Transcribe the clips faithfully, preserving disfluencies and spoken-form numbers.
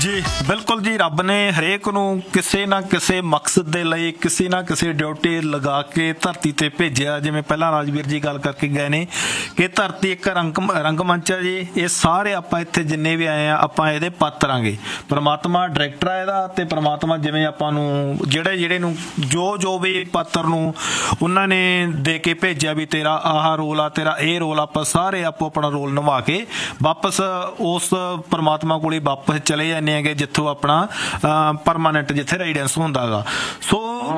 ਜੀ ਬਿਲਕੁਲ ਜੀ, ਰੱਬ ਨੇ ਹਰੇਕ ਨੂੰ ਕਿਸੇ ਨਾ ਕਿਸੇ ਮਕਸਦ ਦੇ ਲਈ ਕਿਸੇ ਨਾ ਕਿਸੇ ਡਿਊਟੀ ਲਗਾ ਕੇ ਧਰਤੀ ਤੇ ਭੇਜਿਆ। ਜਿਵੇਂ ਪਹਿਲਾਂ ਰਾਜਵੀਰ ਜੀ ਗੱਲ ਕਰਕੇ ਗਏ ਨੇ ਕਿ ਧਰਤੀ ਇੱਕ ਰੰਗ ਰੰਗਮੰਚ ਹੈ ਜੀ। ਇਹ ਸਾਰੇ ਆਪਾਂ ਇੱਥੇ ਜਿੰਨੇ ਵੀ ਆਏ ਆ ਆਪਾਂ ਇਹਦੇ ਪਾਤਰਾਂਗੇ। ਪਰਮਾਤਮਾ ਡਾਇਰੈਕਟਰ ਆ ਇਹਦਾ, ਤੇ ਪਰਮਾਤਮਾ ਜਿਵੇਂ ਆਪਾਂ ਨੂੰ ਜਿਹੜੇ ਜਿਹੜੇ ਨੂੰ ਜੋ ਜੋ ਵੀ ਪਾਤਰ ਨੂੰ ਉਹਨਾਂ ਨੇ ਦੇ ਕੇ ਭੇਜਿਆ ਵੀ ਤੇਰਾ ਆਹ ਰੋਲ ਆ, ਤੇਰਾ ਇਹ ਰੋਲ, ਆਪਾਂ ਸਾਰੇ ਆਪੋ ਆਪਣਾ ਰੋਲ ਨਿਭਾ ਕੇ ਵਾਪਸ ਉਸ ਪਰਮਾਤਮਾ ਕੋਲ ਵਾਪਸ ਚਲੇ ਜਾਂਦੇ ਹੈਗੇ ਜਿੱਥੋਂ ਆਪਣਾ ਪਰਮਾਨੈਂਟ ਜਿੱਥੇ ਰੈਜ਼ੀਡੈਂਸ ਹੁੰਦਾ ਗਾ। ਸੋ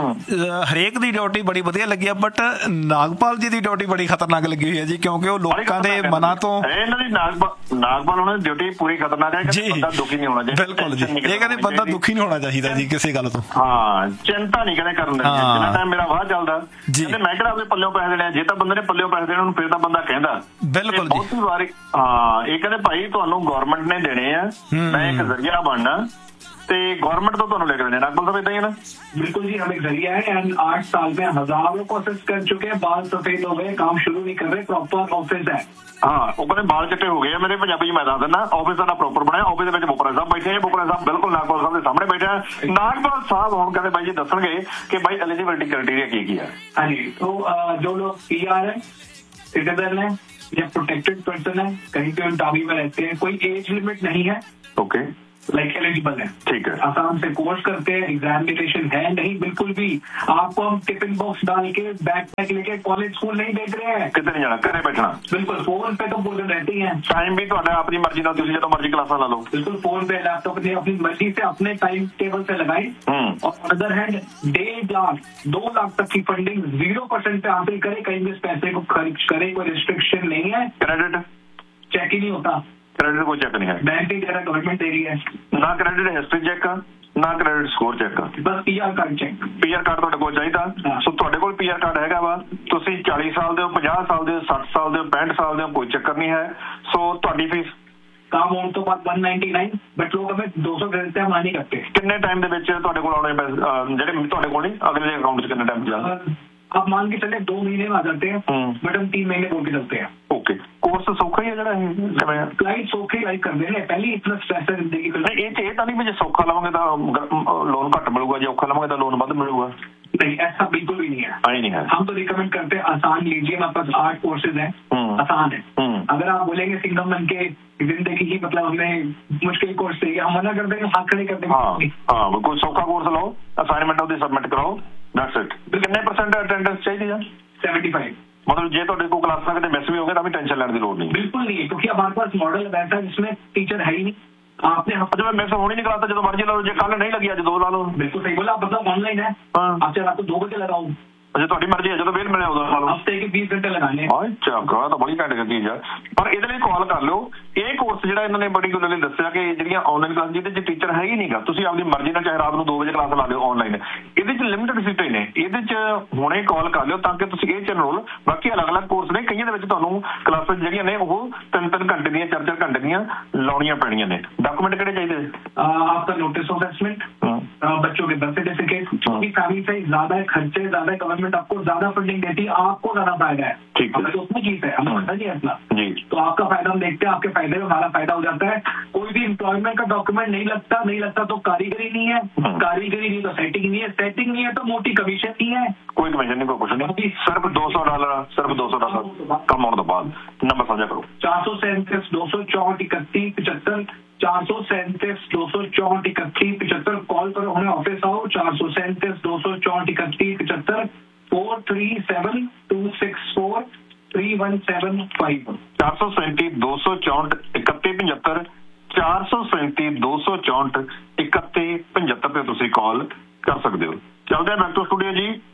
ਹਰੇਕ ਦੀ ਡਿਊਟੀ ਬੜੀ ਵਧੀਆ ਲੱਗੀ ਆ, ਬਟ ਨਾਗਪਾਲ ਜੀ ਦੀ ਡਿਊਟੀ ਬੜੀ ਖਤਰਨਾਕ ਲੱਗੀ ਹੋਈ ਹੈ ਜੀ, ਕਿਉਂਕਿ ਉਹ ਲੋਕਾਂ ਦੇ ਮਨਾਂ ਤੋਂ ਇਹਨਾਂ ਦੀ ਨਾਗਪਾਲ ਉਹਨਾਂ ਦੀ ਡਿਊਟੀ ਪੂਰੀ ਖਤਰਨਾਕ ਹੈ। ਬੰਦਾ ਦੁਖੀ ਨਹੀਂ ਹੋਣਾ ਚਾਹੀਦਾ। ਬਿਲਕੁਲ ਜੀ, ਇਹ ਕਹਿੰਦੇ ਬੰਦਾ ਦੁਖੀ ਨਹੀਂ ਹੋਣਾ ਚਾਹੀਦਾ ਜੀ ਕਿਸੇ ਗੱਲ ਤੋਂ। ਹਾਂ, ਚਿੰਤਾ ਨਹੀਂ ਕਹਿੰਦੇ ਕਰਨ ਦਿੰਦੇ। ਜਿੰਨਾ ਟਾਈਮ ਮੇਰਾ ਵਾਹ ਚੱਲਦਾ ਕਹਿੰਦੇ ਮੈਂ ਕਿਹੜਾ ਆਪਣੇ ਪੱਲਿਓਂ ਪੈਸੇ ਦੇਣੇ। ਜੇ ਤਾਂ ਬੰਦੇ ਨੇ ਪੱਲਿਓਂ ਪੈਸੇ ਦੇਣੇ ਉਹਨੂੰ ਫਿਰ ਤਾਂ ਬੰਦਾ ਕਹਿੰਦਾ। ਬਿਲਕੁਲ ਜੀ, ਬਹੁਤ ਵਾਰੀ ਹਾਂ ਇਹ ਕਹਿੰਦੇ ਭਾਈ ਤੁਹਾਨੂੰ ਗਵਰਨਮੈਂਟ ਨੇ ਦੇਣੇ ਆ, ਮੈਂ ਇੱਕ ਜ਼ਰੀਆ ਬਣਨਾ ਤੇ गवर्नमेंट तो ਤੁਹਾਨੂੰ ਲੈ ਕੇ ਦੇਣੇ। नागपाल साहब इतना ही है ना? बिल्कुल जी, हम एक जरिया है एंड आठ साल में हजारों को असिस्ट कर चुके हैं। बाल सफेद हो गए, काम शुरू नहीं कर रहे, प्रॉपर ऑफिस है। हाँ वो कहते बाल चिट्टे हो गए मेरे पंजाबी मैं दस दिना। ऑफिस साडा प्रॉपर बनाया। ऑफिस में बोपरा साहब बैठे हैं। बोपरा साहब बिल्कुल नागपाल साहब के सामने बैठे हैं। नागपाल साहब हम कहते भाई जी दसणगे कि भाई एलिजिबिलिटी क्राइटेरिया की की है। हाँ जी, तो जो लोग पी आर है, सिटीजन है या प्रोटेक्टेड पर्सन है, कहीं पे उनतावी में रहते हैं, कोई एज लिमिट नहीं है। ओके, लाइक एलिजिबल है, ठीक है, आसाम से कोर्स करते हैं, एग्जामिनेशन है नहीं बिल्कुल भी। आपको हम टिफिन बॉक्स डाल के बैग पैक लेके कॉलेज स्कूल नहीं भेज रहे हैं। कितने नहीं जाना, घरे बैठना। बिल्कुल, फोन पे तो बोल रहती हैं। टाइम भी तो अपनी मर्जी का, तुम जो मर्जी क्लासा ला लो। बिल्कुल, फोन पे लैपटॉप ने अपनी मर्जी से अपने टाइम टेबल से लगाई। और अदर हैंड डेढ़ लाख दो लाख तक की फंडिंग जीरो परसेंट पे हासिल करे, कहीं भी इस पैसे को खर्च करे, कोई रिस्ट्रिक्शन नहीं है। क्रेडिट चेक ही नहीं होता, क्रेडिट कोई चेक नहीं है। बैंक की तरह गवर्नमेंट दे रही है। ना क्रेडिट हिस्ट्री चेक का, ना क्रेडिट स्कोर चेक का, बस P R card check. P R card ਤੁਹਾਡੇ ਕੋਲ ਚਾਹੀਦਾ। ਸੋ ਤੁਹਾਡੇ ਕੋਲ ਪੀ ਆਰ ਕਾਰਡ ਹੈਗਾ ਵਾ, ਤੁਸੀਂ ਚਾਲੀ ਸਾਲ ਦੇ ਹੋ, ਪੰਜਾਹ ਸਾਲ ਦੇ ਹੋ, ਸੱਠ ਸਾਲ ਦੇ ਹੋ, ਪੈਂਹਠ ਸਾਲ ਦੇ ਹੋ, ਕੋਈ ਚੱਕਰ ਨਹੀਂ ਹੈ। ਸੋ ਤੁਹਾਡੀ ਫੀਸ काम होने तो बाद वन नाइनटी नाइन, बट लोग हमें दो सौ देते हैं, हम नहीं करते। ਕਿੰਨੇ ਟਾਈਮ ਦੇ ਵਿੱਚ ਤੁਹਾਡੇ ਕੋਲ ਆਉਣੇ ਪੈਸੇ ਜਿਹੜੇ ਤੁਹਾਡੇ ਕੋਲ ਨਹੀਂ ਅਗਲੇ ਦੇ ਅਕਾਊਂਟ 'ਚ ਕਿੰਨੇ ਟਾਈਮ ਜਾਣ? आप मान के चले दो महीने में आ जाते हैं, बट हम तीन महीने बोल के चलते हैं। ओके, कोर्स सौखा ही है ਜਿਹੜਾ ਇਹ ਕਿਵੇਂ ਆ? क्लाइंट सौखे लाइक कर देने पहले इतना स्ट्रेस है जिंदगी में। नहीं ਇਹ ਇਹ ਤਾਂ ਨਹੀਂ ਵੀ ਜੇ ਸੌਖਾ ਲਵਾਂਗੇ ਤਾਂ ਲੋਨ ਘੱਟ ਮਿਲੂਗਾ, ਜੇ ਔਖਾ ਲਵਾਂਗੇ ਤਾਂ ਲੋਨ ਵੱਧ ਮਿਲੂਗਾ। नहीं, ऐसा बिल्कुल भी नहीं है। आई नहीं है। हम तो रिकमेंड करते हैं आसान लीजिए। हमारे पास आठ कोर्सेज हैं, आसान है। अगर आप बोलेंगे सिंगम बन के जिंदगी ही मतलब हमें मुश्किल कोर्स चाहिए, हम मना कर देंगे, हाथ खड़े कर देंगे। हाँ हाँ, कोई सौखा कोर्स लाओ, असाइनमेंट ਉਹਦੀ सबमिट कराओ, दैट्स इट। कितने परसेंट अटेंडेंस चाहिए है? Seventy five. मतलब ਜੇ ਤੁਹਾਡੇ ਕੋਲ ਕਲਾਸਾਂ ਕਿਤੇ ਮਿਸ ਵੀ ਹੋ ਗਏ ਤਾਂ ਵੀ ਟੈਨਸ਼ਨ ਲੈਣ ਦੀ ਲੋੜ ਨਹੀਂ। बिल्कुल नहीं है, क्योंकि हमारे पास मॉडल वैसा है जिसमें टीचर है ही नहीं। आपने जब मिस होनी नहीं कराता, जो मर्जी ला लो, जो कल नहीं लगी आज दो ला लो। बिल्कुल सही बोला, मतलब ऑनलाइन है। आप चाहे रात को दो बजे लगाओ, ਜੇ ਤੁਹਾਡੀ ਮਰਜ਼ੀ ਹੈ, ਜਦੋਂ ਵੇਲ ਮਿਲਿਆ ਉਦੋਂ ਲਾ ਲਓ। ਹਫ਼ਤੇ ਕੇ बीस घंटे लगाने। ਅੱਛਾ, ਕਾ ਤਾਂ ਬੜੀ ਘੱਟ ਚੀਜ਼ ਆ। ਪਰ ਇਹਦੇ ਲਈ ਕਾਲ ਕਰ ਲਿਓ। ਇਹ ਕੋਰਸ ਜਿਹੜਾ ਇਹਨਾਂ ਨੇ ਬੜੀ ਗੱਲ ਲਈ ਦੱਸਿਆ ਕਿ ਜਿਹੜੀਆਂ ਆਨਲਾਈਨ ਕਲਾਸ ਜਿਹਦੇ ਚ ਟੀਚਰ ਹੈ ਹੀ ਨਹੀਂਗਾ, ਤੁਸੀਂ ਆਪਣੀ ਮਰਜ਼ੀ ਨਾਲ ਚਾਹੇ ਰਾਤ ਨੂੰ ਦੋ ਵਜੇ ਕਲਾਸ ਲਾ ਲਿਓ ਆਨਲਾਈਨ। ਇਹਦੇ ਚ ਲਿਮਿਟਡ ਸੀਟਾਂ ਨੇ, ਇਹਦੇ ਚ ਹੁਣੇ ਕਾਲ ਕਰ ਲਿਓ ਤਾਂ ਕਿ ਤੁਸੀਂ ਇਹ ਚ ਐਨਰੋਲ। ਬਾਕੀ ਅਲੱਗ-ਅਲੱਗ ਕੋਰਸ ਨੇ, ਕਈਆਂ ਦੇ ਵਿੱਚ ਤੁਹਾਨੂੰ ਕਲਾਸਾਂ ਜਿਹੜੀਆਂ ਨੇ ਉਹ ਤਿੰਨ ਤਿੰਨ ਘੰਟੇ ਦੀਆਂ, ਚਾਰ ਚਾਰ ਘੰਟੇ ਦੀਆਂ ਲਾਉਣੀਆਂ ਪੈਣੀਆਂ ਨੇ। ਡਾਕੂਮੈਂਟ ਕਿਹੜੇ ਚਾਹੀਦੇ? आपका नोटिस ऑफ असेसमेंट, बच्चों के बर्थ सर्टिफिकेट, क्योंकि फैमिली से ज्यादा खर्चे, ज्यादा गवर्नमेंट आपको ज्यादा फंडिंग देती है, आपको ज्यादा फायदा है। ठीक है, तो उसमें चीज है, हमें पता नहीं है इतना जी। तो आपका फायदा हम देखते हैं, आपके फायदे में हमारा फायदा हो जाता है। कोई भी एम्प्लॉयमेंट का डॉक्यूमेंट नहीं लगता, नहीं लगता तो कारीगरी नहीं है, कारीगरी नहीं तो सेटिंग नहीं है, सेटिंग नहीं है तो मोटी कमीशन नहीं है। कोई कमीशन नहीं, कोई कुछ नहीं, सिर्फ दो सौ डॉलर, सिर्फ दो सौ डॉलर कम होने के बाद। नंबर समझा करो, चार सौ सैंतीस दो सौ चौंठ इकतीस पिछहत्तर, चार सौ सैंतीस दो सौ चौंठ इकतीस पिछहत्तर। कॉल करो, हमें ऑफिस आओ, चार सौ सैंतीस दो सौ चौंठ इकतीस पिछहत्तर, four three seven to six four three one seven five. चार सौ सैंती दो सौ चौंठ इकती पचहत्तर, चार सौ सैंती दो सौ चौंठ इकती पचहत्तर पे तुसी कॉल कर सकते हो। चलते हैं बैक टू स्टूडियो जी।